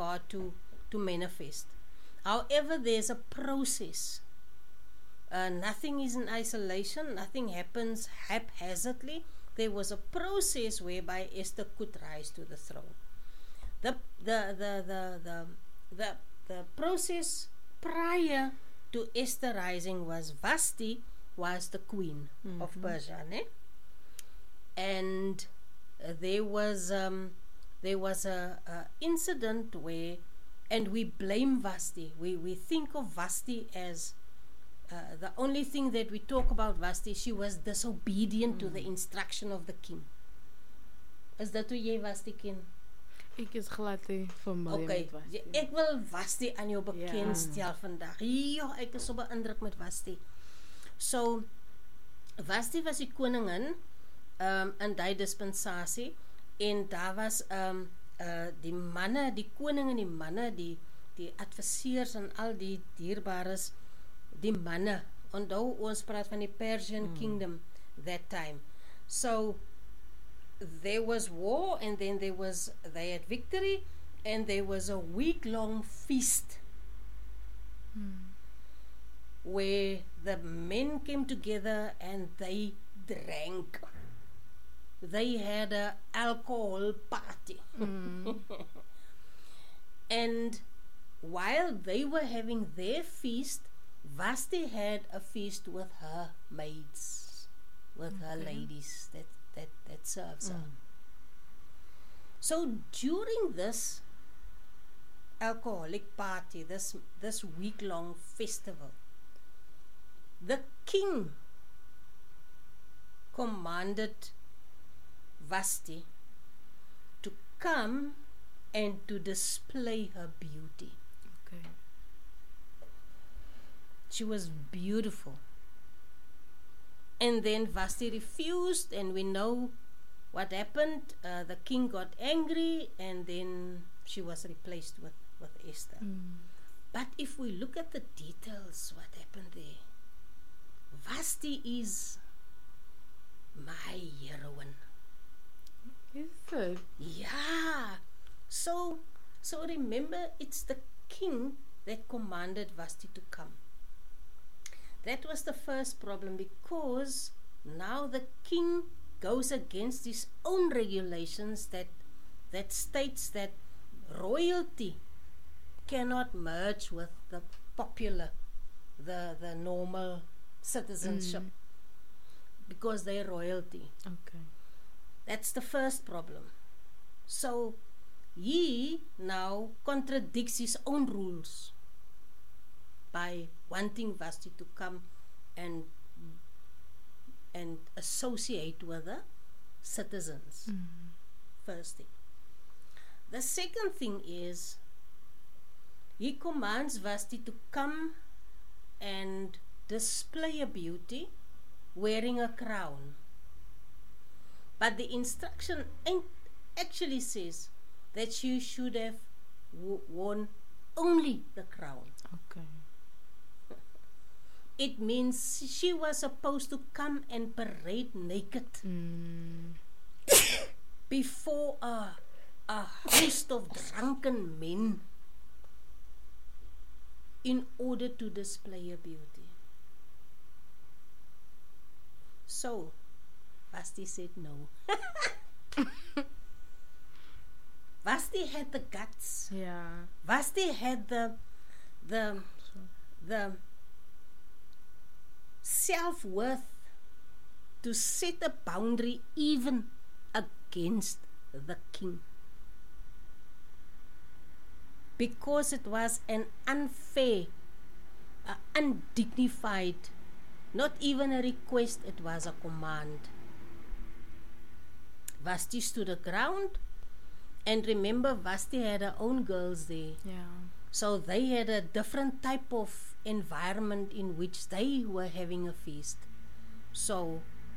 God to manifest. However, there's a process. Nothing is in isolation. Nothing happens haphazardly. There was a process whereby Esther could rise to the throne. The process prior to Esther rising was Vashti was the queen of Persia, ne? And there was a incident where, and we blame Vashti. We think of Vashti as the only thing that we talk about Vashti, she was disobedient to the instruction of the king. Is dat hoe jy Vashti ken? Ek is glad nie familie Okay, met Vashti. ek wil Vashti aan jou bekendstel vandag. Ja, ek is so beïndruk met Vashti. So, Vashti was die koningin in die dispensasie, en daar was die manne, die koning en die manne, die adviseurs en al die dierbares, die manne. Onthou, ons praat van die Persian kingdom that time. So, there was war, and then they had victory, and there was a week-long feast where the men came together and they drank. They had an alcohol party. And while they were having their feast, Vashti had a feast with her maids, with her ladies that serves her. So during this alcoholic party, this week-long festival, the king commanded Vashti to come and to display her beauty. Okay. She was beautiful. And then Vashti refused, and we know what happened. The king got angry, and then she was replaced with Esther. But if we look at the details, what happened there, Vashti is my heroine. Is it? Yeah. So remember, it's the king that commanded Vashti to come. That was the first problem, because now the king goes against his own regulations that states that royalty cannot merge with the popular, the normal citizenship, because they're royalty. Okay. That's the first problem. So he now contradicts his own rules by wanting Vashti to come and associate with the citizens. First thing. The second thing is, he commands Vashti to come and display her beauty wearing a crown. But the instruction actually says that she should have worn only the crown. Okay. It means she was supposed to come and parade naked before a host of drunken men in order to display her beauty. So, Vashti said no. Vashti had the guts. Yeah. Vashti had the self-worth to set a boundary even against the king, because it was an unfair, undignified, not even a request, it was a command. Vashti stood her ground, and remember, Vashti had her own girls there. Yeah. So they had a different type of environment in which they were having a feast. So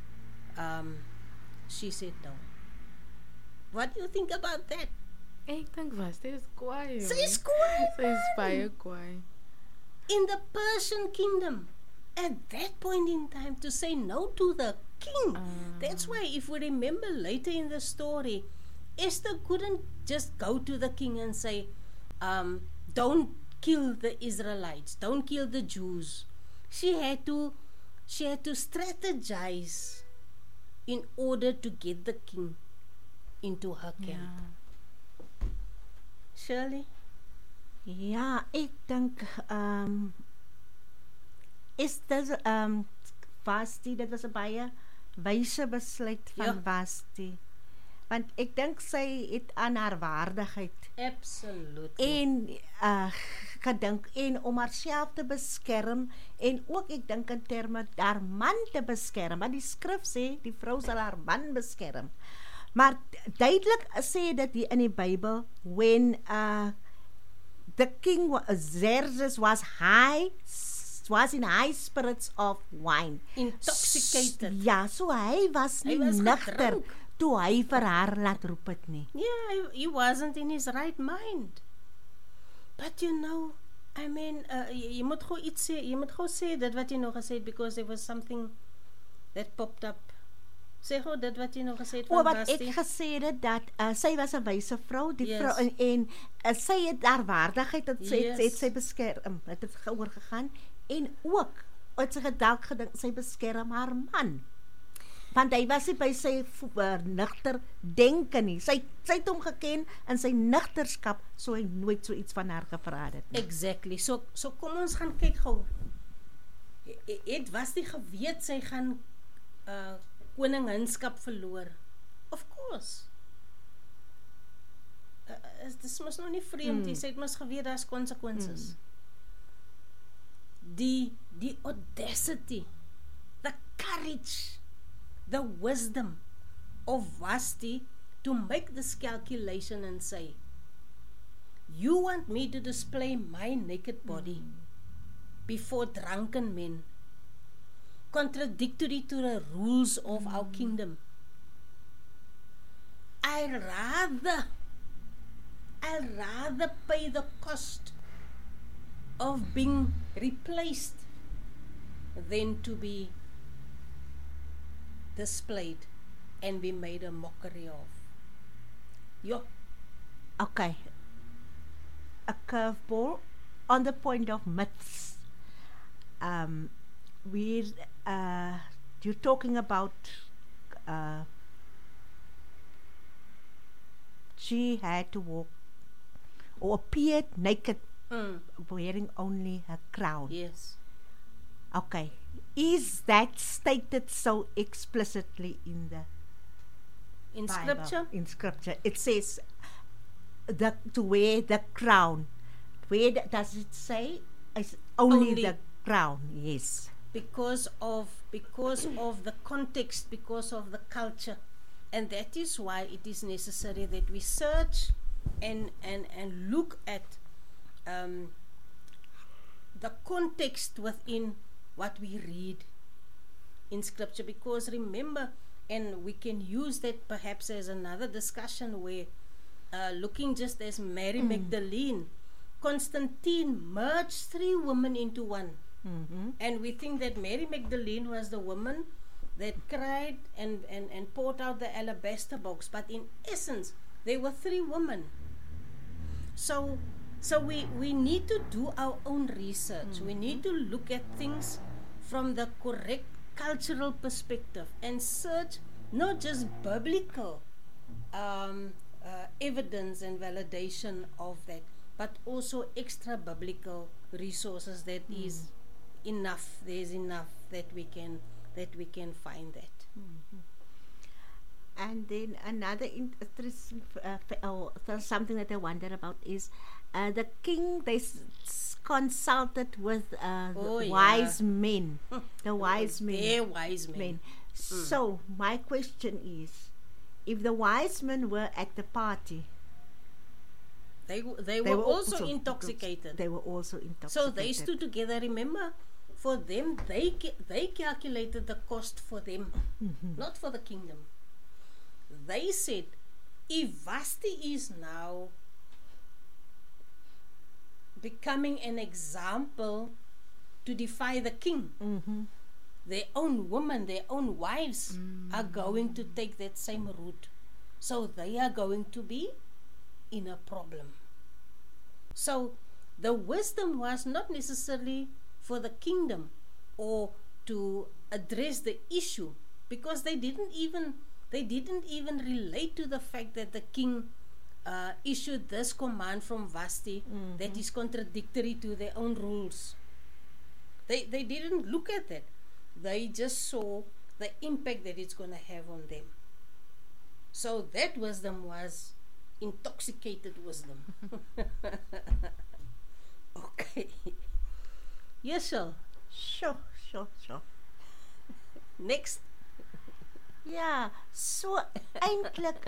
she said no. What do you think about that? Ek dink Vashti is kwaai. Sy is kwaai. Sy is baie kwaai. In the Persian kingdom, at that point in time, to say no to the king. That's why, if we remember later in the story, Esther couldn't just go to the king and say, don't kill the Israelites, don't kill the Jews. She had to strategize in order to get the king into her camp. Shirley? Ja, ek dink is dit Vasti, dit was 'n baie wyse besluit van Vasti. Want ek dink sy het aan haar waardigheid Absoluut. en gedink en om haarself te beskerm en ook ek dink in terme haar man te beskerm. Want die skrif sê die vrou sal haar man beskerm. Maar duidelik sê dit hier in die Bybel when the king Xerxes was in high spirits of wine. Intoxicated. Ja, so hy was nie was nugter gedrink. toe hy vir haar laat roep het nie. Yeah, he wasn't in his right mind. But you know, I mean, jy moet gou iets sê, jy moet gou sê dit wat jy nog gesê het, because there was something that popped up. Sê gou dit wat jy nog gesê het van Wat Vasti. ek gesê het dat sy was 'n wyse vrou, die Yes. vrou en sy het haar waardigheid het Yes. sy beskerm, het oorgegaan en ook het sy gedink sy beskerm haar man. Want hy was nie by sy nugter denke nie. Sy het hom geken in sy nugterskap, so hy nooit so iets van haar gevra het nie. Exactly. So kom ons gaan kyk gou. Het Vasti geweet sy gaan koninginskap verloor? Of course. Dis mos nog nie vreemd nie. Sy het mos geweet daar's consequences. Die audacity, the courage, the wisdom of Vasti to make this calculation and say, you want me to display my naked body before drunken men, contradictory to the rules of our kingdom. I'd rather pay the cost of being replaced than to be displayed and be made a mockery of. Okay. A curveball on the point of myths. You're talking about she had to walk or appeared naked, wearing only her crown. Yes. Okay. Is that stated so explicitly in the In Bible? scripture? In scripture, it says to wear the crown. Where does it say? It's only the crown. Yes. Because of the context, because of the culture, and that is why it is necessary that we search and look at the context within what we read in scripture. Because remember, and we can use that perhaps as another discussion where looking just as Mary Magdalene, Constantine merged 3 women into one. And we think that Mary Magdalene was the woman that cried and poured out the alabaster box, but in essence there were 3 women. So we need to do our own research. We need to look at things from the correct cultural perspective and search not just biblical evidence and validation of that, but also extra biblical resources that is enough. There's enough that we can find that. And then another interesting something that I wonder about is the king. They consulted with the wise men. The wise men. They're wise men. So my question is, if the wise men were at the party, they were also intoxicated. They were also intoxicated. So they stood together. Remember, for them, they calculated the cost for them, not for the kingdom. They said, if Vasti is now becoming an example to defy the king, their own women, their own wives are going to take that same route. So they are going to be in a problem. So the wisdom was not necessarily for the kingdom or to address the issue, because they didn't even relate to the fact that the king issued this command from Vasti that is contradictory to their own rules. They didn't look at that. They just saw the impact that it's going to have on them. So that wisdom was intoxicated wisdom. Okay. Yes, sir. Sure. Next. Ja, so eintlik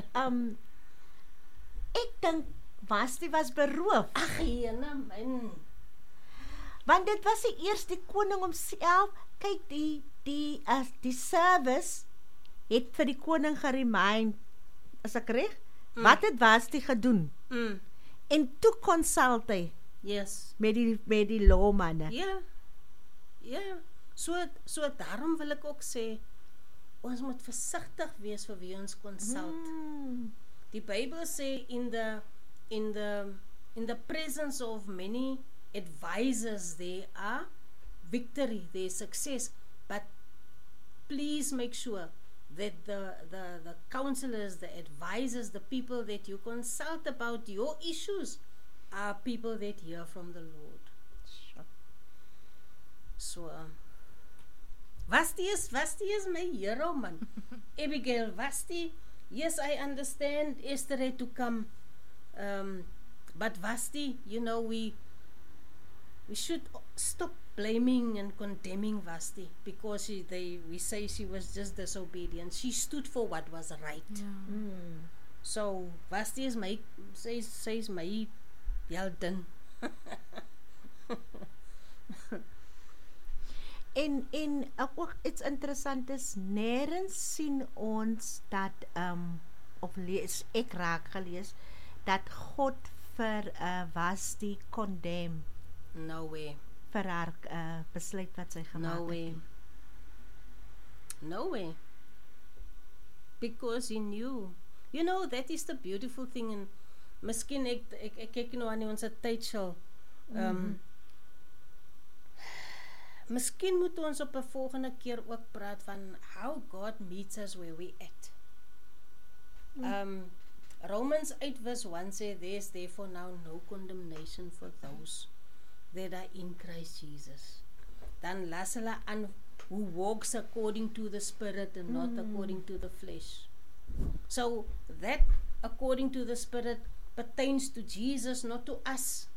ek dink Vasti was beroof, Ag, jene man. want dit was die eerste koning homself. Kyk, die service het vir die koning geremind, as ek reg? Wat het Vasti gedoen? En toe consult hy Yes. met die lawmanne. Ja. Ja. So daarom wil ek ook sê, ons moet versigtig wees vir wie ons consult. Die Bybel sê in the presence of many advisors there are victory, there is success, but please make sure that the counselors, the advisors, the people that you consult about your issues are people that hear from the Lord. So Vasti is my hero, man. Abigail Vasti, yes, I understand Esther had to come, but Vasti, we should stop blaming and condemning Vasti, because we say she was just disobedient. She stood for what was right. So Vasti is says my heldin. En ook iets interessant is, nêrens sien ons dat of lees ek raak gelees dat God vir Vasti condemn. No way. Vir haar besluit wat sy gemaak het. No way. Because he knew. That is the beautiful thing. En miskien ek kyk nou aan ons tydsel. Miskien moet ons op 'n volgende keer ook praat van how God meets us where we at. Romans 8:1 sê, there is therefore now no condemnation for those that are in Christ Jesus. Dan las hulle aan who walks according to the Spirit and not according to the flesh. So that according to the Spirit pertains to Jesus, not to us.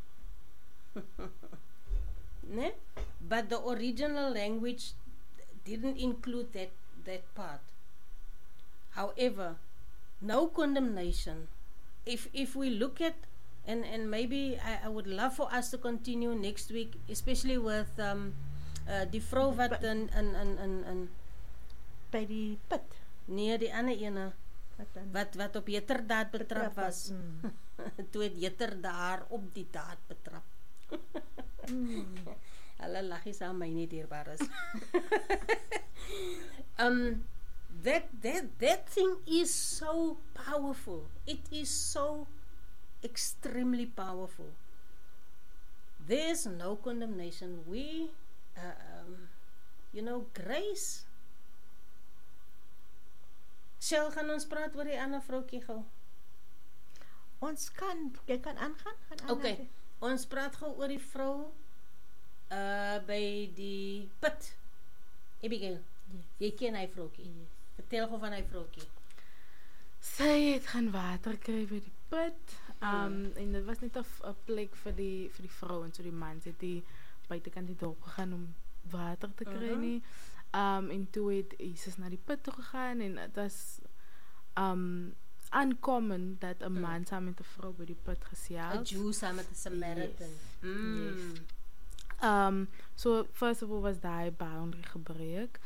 Ne? But the original language didn't include that part. However, no condemnation. If we look at, and maybe I would love for us to continue next week, especially with die vrou wat by die put. Nee, die ander ene wat op heterdaad betrap was. Toe het Jeter daar op die daad betrap. Hulle laggies aan my nie dierbaar is. That thing is so powerful. It is so extremely powerful. There's no condemnation. We, grace. Shell, gaan ons praat oor die ander vroukie gou? Jy kan aangaan? Okay, ons praat gou oor die vrou by die put. Abigail, jy ken hy vroukie. Vertel gou van hy vroukie. Sy het gaan water kry by die put. En dit was net 'n plek vir die vrou, en so die man het die buitekant die dorp gegaan om water te kry nie. En toe het Jesus na die put toe gegaan, en dit was uncommon dat 'n man saam met 'n vrou by die put gesels. 'n Jew saam met 'n Samaritan. Yes. So first of all was daai boundary gebreek.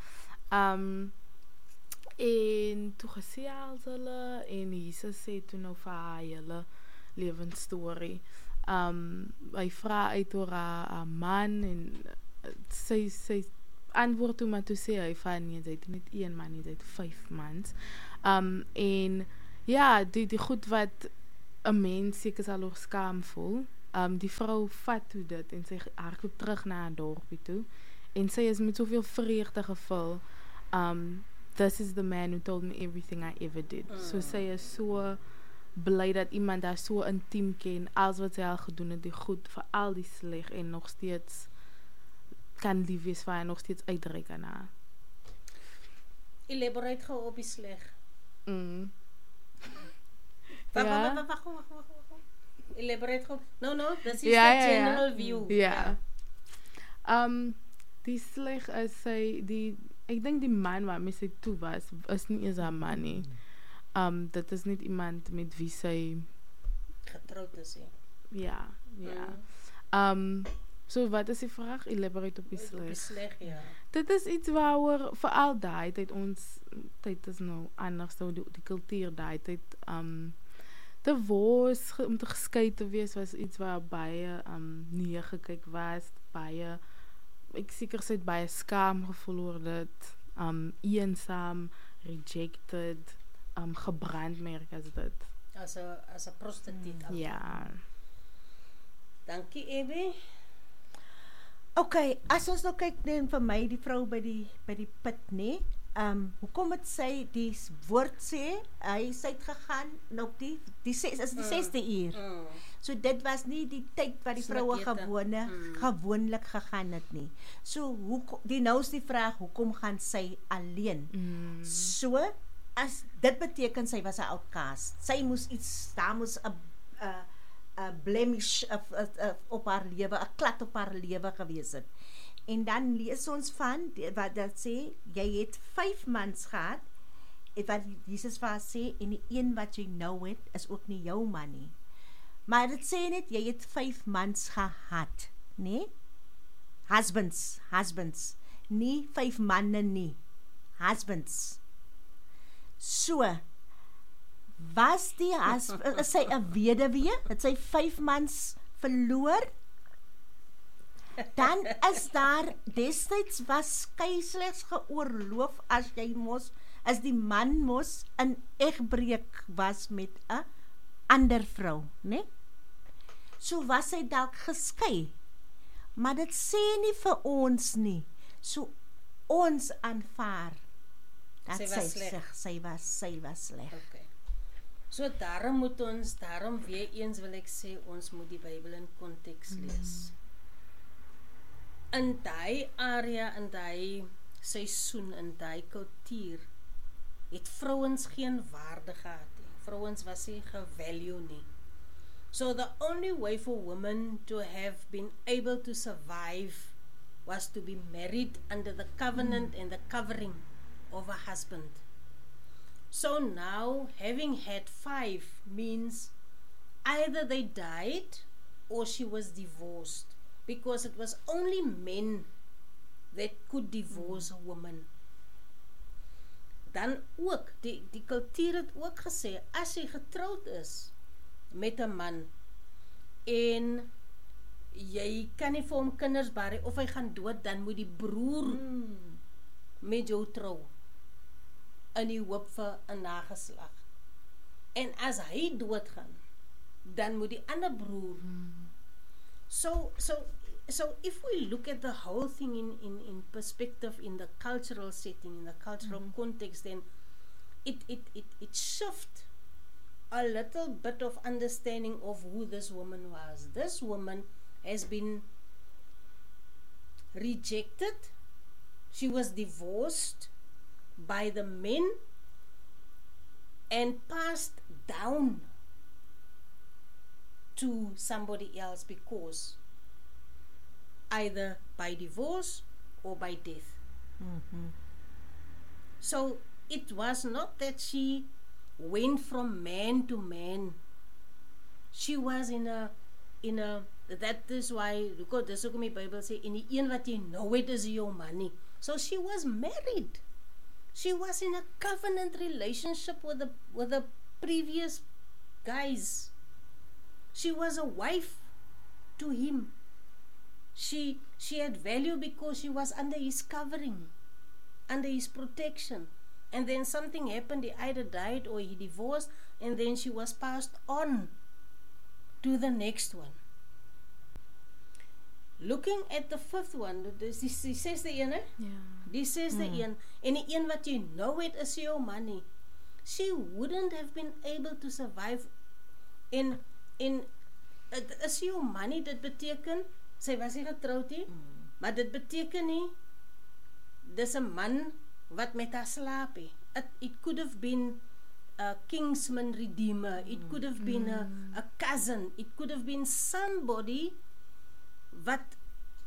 En toe gesels hulle, en Jesus sê toe nou vir haar hele lewensstorie. Hy vra uit oor haar man, en sy antwoord toe, maar toe sê hy van nee, sy het net 1 man, sy het 5 mans. En ja, die goed wat 'n mens seker sal oor skaam voel, die vrou vat toe dit en sy hardloop terug na haar dorpie toe en sy is met soveel vreugde gevul. This is the man who told me everything I ever did. So sy is so bly dat iemand haar so intiem ken, als wat sy al gedoen het, die goed, vir al die sleg en nog steeds kan lief wees vir haar, nog steeds uitreik aan haar. Elaborate gou op die sleg. Wag. Elaborate gou. No, this is a general view. Ja. Die sleg is ek dink die man waarmee sy toe was, is nie eens haar man nie. Dit is niet iemand met wie sy getroud is. Ja. So wat is die vraag? Elaborate op die sleg. Op die sleg, ja. Dit is iets waaroor veral daai tyd ons tyd is nou anders, so die kultuur daai tyd divorce, om te geskei te wees was iets waar baie neergekyk was, baie ek seker sy het baie skaam gevoel oor dit, eensaam, rejected, gebrandmerk as dit. As 'n prostituut. Ja. Dankie, Abby. Okay, as ons nou kyk net vir my die vrou by die put, nê? Hoekom het sy die woord sê, sy het gegaan op die 6de uur. So dit was nie die tyd wat die vroue gewoonlik gegaan het nie. So nou is die vraag, hoekom gaan sy alleen? So as dit beteken sy was 'n outcast. Sy moes daar moes 'n blemish op haar lewe, 'n klad op haar lewe gewees het. En dan lees ons van wat dat sê, jy het 5 mans gehad, wat Jesus vir haar sê, en die een wat jy nou het, is ook nie jou man nie. Maar dit sê net, jy het 5 mans gehad, nee? Husbands, nie 5 manne nie, husbands. So, was die is sy 'n weduwee? Het sy 5 mans verloor? Dan is daar destyds was keisers geoorloof as die man mos in egbreek was met 'n ander vrou, né? So was hy dalk geskei. Maar dit sê nie vir ons nie. So ons aanvaar dat sy was sleg. Okay. So daarom weer eens wil ek sê, ons moet die Bybel in konteks lees. In daai area, in daai seisoen, in daai kultuur, het vrouens geen waarde gehad nie. Vrouens was nie gevalue nie. So the only way for women to have been able to survive was to be married under the covenant and the covering of a husband. So now, having had 5 means either they died or she was divorced, because it was only men that could divorce a woman. Dan ook, die kultuur het ook gesê, as jy getroud is met 'n man en jy kan nie vir hom kinders baar of hy gaan dood, dan moet die broer met jou trou in die hoop vir 'n nageslag. En as hy doodgaan, dan moet die ander broer. So if we look at the whole thing in perspective, in the cultural setting, in the cultural context, then it shift a little bit of understanding of who this woman was. This woman has been rejected. She was divorced by the men and passed down to somebody else, because either by divorce or by death. So it was not that she went from man to man. She was in a that is why, because dis ook in die Bybel sê, en die een wat jy nou het is jou man nie. So she was married. She was in a covenant relationship with the previous guys. She was a wife to him. She had value because she was under his covering, under his protection. And then something happened, he either died or he divorced, and then she was passed on to the next one. looking at the fifth one, dis die sesde een, hè? Ja. Die sesde een, en die een wat jy nou het is jou man nie. She wouldn't have been able to survive in het is jou man nie, dit beteken, sy was nie getroud nie, maar dit beteken nie, dis 'n man wat met haar slaap nie. It could have been a kinsman redeemer, it could have been a cousin, it could have been somebody wat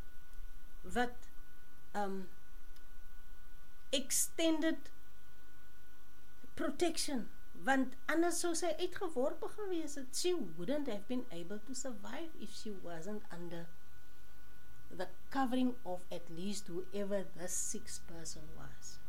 extended protection, want anders sou sy uitgeworpe gewees het. She wouldn't have been able to survive if she wasn't under the covering of at least whoever this sixth person was.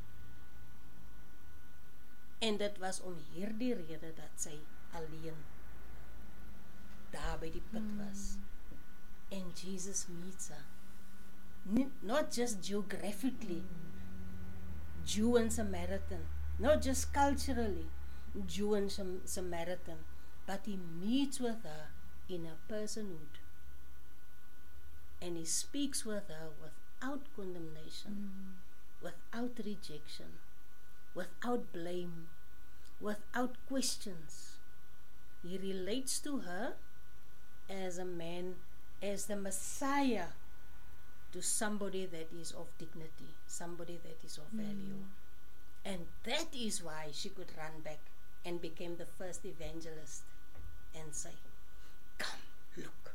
En dit was om hierdie rede dat sy alleen daar by die put was. And Jesus meets her. Not just geographically, Jew and Samaritan, not just culturally, Jew and Samaritan, but he meets with her in her personhood. And he speaks with her without condemnation, without rejection, without blame, without questions. He relates to her as a man, as the Messiah, to somebody that is of dignity, somebody that is of value. And that is why she could run back and became the first evangelist and say, "Come, look.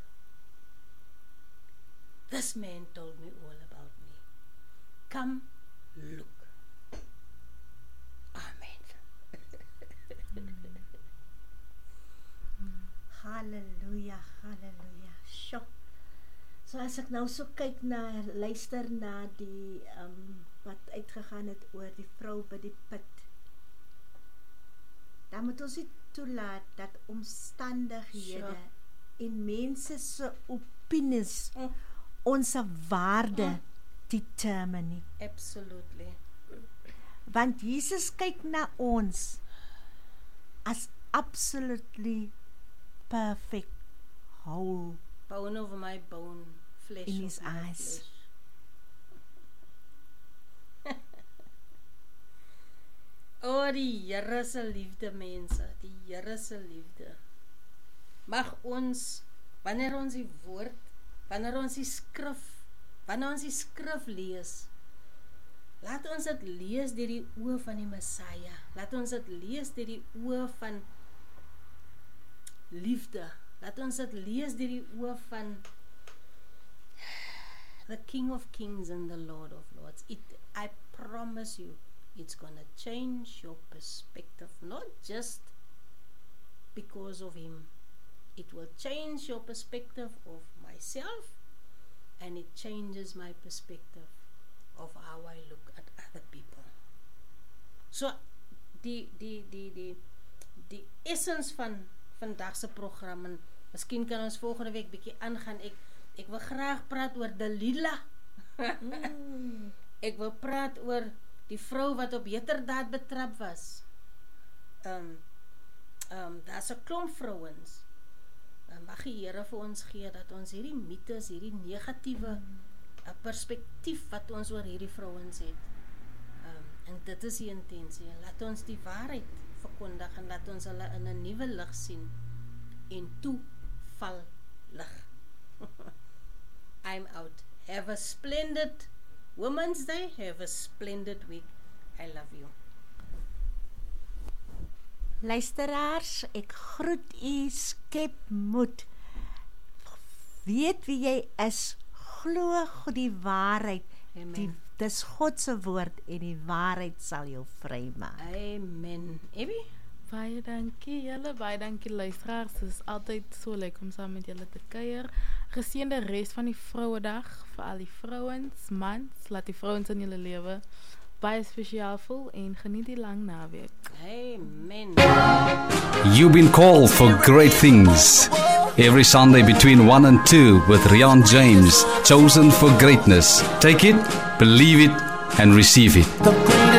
This man told me all about me. Come, look." Amen. Halleluja, halleluja. Sjoe. So as ek nou so kyk na, luister na die wat uitgegaan het oor die vrou by die put, dan moet ons nie toelaat dat omstandighede en mense se opinies ons waarde determine nie. Absolutely. Want Jesus kyk na ons as absolutely perfect, whole, bone over my bone, flesh in of his my eyes. flesh. Die Here se liefde, mense, die Here se liefde. Mag ons, wanneer ons die woord, wanneer ons die skrif lees, laat ons dit lees deur die oë van die Messiah. Laat ons dit lees deur die oë van liefde. Laat ons dit lees deur die oë van the King of Kings and the Lord of Lords. I promise you, it's going to change your perspective, not just because of him. It will change your perspective of myself, and it changes my perspective of how I look at other people. So, die essence van vandag se program, en miskien kan ons volgende week bietjie aangaan. Ek wil graag praat oor Delilah. Ek wil praat oor die vrou wat op heterdaad betrap was. Daar's 'n klomp vrouens. Mag die Here vir ons gee dat ons hierdie mites, hierdie negatiewe perspektief wat ons oor hierdie vrouens het. En dit is die intensie. Laat ons die waarheid verkondig en laat ons hulle in 'n nuwe lig sien en toe val lig. I'm out. Have a splendid Women's Day. Have a splendid week. I love you. Luisteraars, ek groet u, skep moed. Weet wie jy is, glo die waarheid. Dis God se woord en die waarheid sal jou vrymaak. Amen. Evie? Baie dankie julle, baie dankie luisteraars. Dit is altyd so lekker om saam met julle te kuier. Geseënde res van die Vrouedag vir al die vrouens, mans, laat die vrouens in julle lewe baie spesiaal voel en geniet die lang naweek. Amen. You've been called for great things. Every Sunday between 1 and 2 with Rian James, chosen for greatness. Take it, believe it, and receive it.